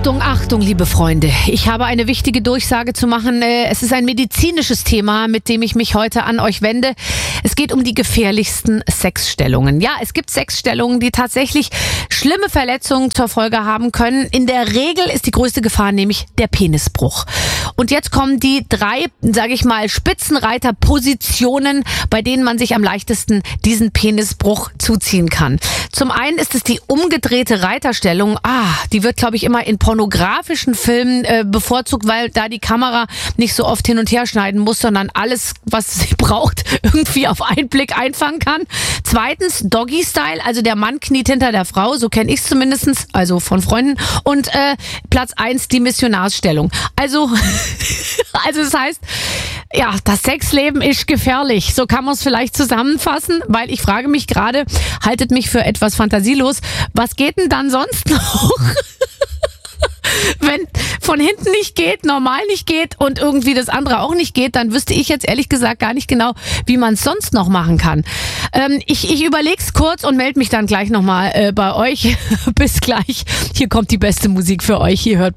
Achtung, Achtung, liebe Freunde. Ich habe eine wichtige Durchsage zu machen. Es ist ein medizinisches Thema, mit dem ich mich heute an euch wende. Es geht um die gefährlichsten Sexstellungen. Ja, es gibt Sexstellungen, die tatsächlich schlimme Verletzungen zur Folge haben können. In der Regel ist die größte Gefahr nämlich der Penisbruch. Und jetzt kommen die 3, sage ich mal, Spitzenreiterpositionen, bei denen man sich am leichtesten diesen Penisbruch zuziehen kann. Zum einen ist es die umgedrehte Reiterstellung. Die wird, glaube ich, immer in pornografischen Filmen bevorzugt, weil da die Kamera nicht so oft hin und her schneiden muss, sondern alles, was sie braucht, irgendwie auf einen Blick einfangen kann. Zweitens Doggy-Style, also der Mann kniet hinter der Frau, so kenne ich es zumindest, also von Freunden. Und Platz 1 die Missionarsstellung. Also das heißt, ja, das Sexleben ist gefährlich. So kann man es vielleicht zusammenfassen, weil ich frage mich gerade, haltet mich für etwas fantasielos, was geht denn dann sonst noch? Wenn von hinten nicht geht, normal nicht geht und irgendwie das andere auch nicht geht, dann wüsste ich jetzt ehrlich gesagt gar nicht genau, wie man es sonst noch machen kann. Ich überlege es kurz und melde mich dann gleich nochmal bei euch. Bis gleich. Hier kommt die beste Musik für euch. Hier hört